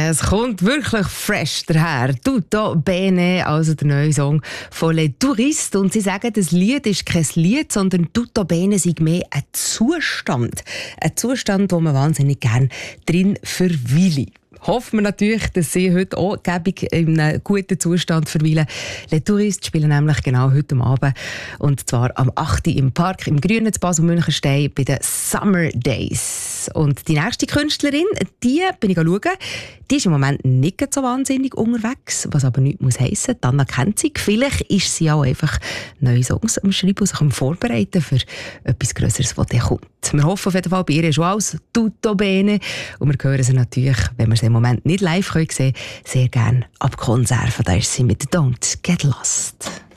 Es kommt wirklich fresh daher. Tutto bene, also der neue Song von Les Touristes. Und sie sagen, das Lied ist kein Lied, sondern Tutto bene sei mehr ein Zustand. Ein Zustand, wo man wahnsinnig gerne drin verweile. Hoffen wir natürlich, dass Sie heute auch gäbig in einem guten Zustand verweilen. Les Touristes spielen nämlich genau heute Abend. Und zwar am 8. im Park, im Grünen zu Basel-Münchenstein bei den Summer Days. Und die nächste Künstlerin, die bin ich schauen, die ist im Moment nicht so wahnsinnig unterwegs, was aber nichts muss heissen. Anna kennt sie. Vielleicht ist sie auch einfach neue Songs am Schreiben und sich am Vorbereiten für etwas Grösseres, was dann kommt. Wir hoffen auf jeden Fall, bei ihr ist alles tutto bene. Und wir hören sie natürlich, wenn wir sie im Moment nicht live sehen können, sehr gerne ab Konserven. Da ist sie mit «Don't Get Lost».